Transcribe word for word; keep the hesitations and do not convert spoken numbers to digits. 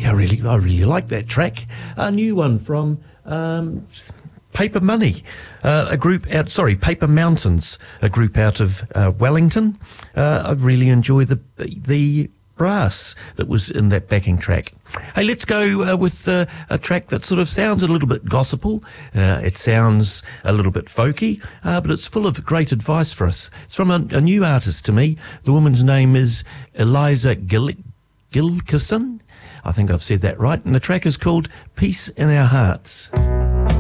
I really, I really like that track. A new one from um, Paper Money, uh, a group out. Sorry, Paper Mountains, a group out of uh, Wellington. Uh, I really enjoy the the brass that was in that backing track. Hey, let's go uh, with uh, a track that sort of sounds a little bit gospel. Uh, it sounds a little bit folky, uh, but it's full of great advice for us. It's from a, a new artist to me. The woman's name is Eliza Gil- Gilkison. I think I've said that right. And the track is called Peace in Our Hearts.